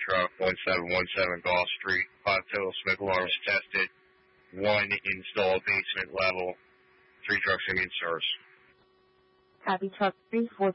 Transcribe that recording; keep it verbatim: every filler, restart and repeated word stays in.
truck, one seven one seven Gulf Street. Five total smoke alarms tested. One installed basement level. Three trucks going to be in service. Copy, truck three four